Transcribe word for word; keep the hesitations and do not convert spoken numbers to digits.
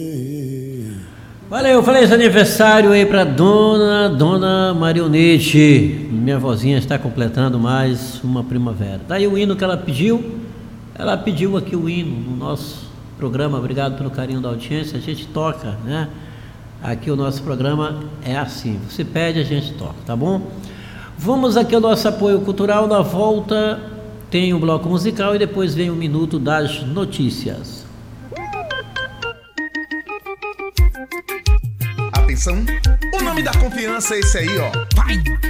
Valeu, feliz aniversário aí pra dona, dona Marionete. Minha vozinha está completando mais uma primavera. Daí o hino que ela pediu, ela pediu aqui o hino no nosso programa. Obrigado pelo carinho da audiência, a gente toca, né? Aqui o nosso programa é assim, você pede, a gente toca, tá bom? Vamos aqui ao nosso apoio cultural. Na volta tem o bloco musical e depois vem o minuto das notícias. Atenção, o nome da confiança é esse aí, ó. Vai!